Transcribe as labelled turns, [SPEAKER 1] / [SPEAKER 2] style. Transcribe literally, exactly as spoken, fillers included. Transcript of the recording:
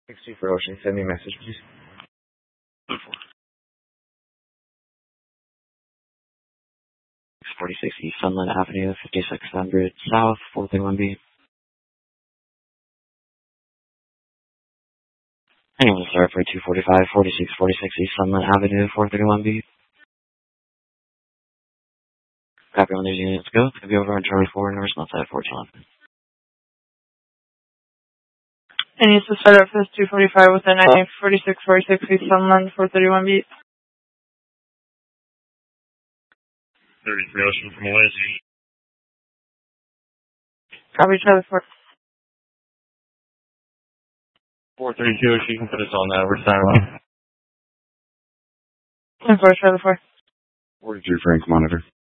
[SPEAKER 1] sixty for Ocean. Send me a message, please.
[SPEAKER 2] forty-six East Sunland Avenue, fifty-six hundred South, four thirty-one B. Anyone start for two forty-five, forty-six forty-six East Sunland Avenue, four thirty-one B. Copy on these units, go. It's going to be over on Charlie four, North Southside fourteen eleven.
[SPEAKER 3] It needs to start up for this two forty-five with a nine forty-six forty-six East Sunland, four thirty-one B.
[SPEAKER 4] thirty-three Ocean from Malaysia.
[SPEAKER 3] Copy Charlie four.
[SPEAKER 4] four thirty-two Ocean, you can put us on that Riverside line.
[SPEAKER 3] ten four Charlie four.
[SPEAKER 1] forty-three Frank, monitor.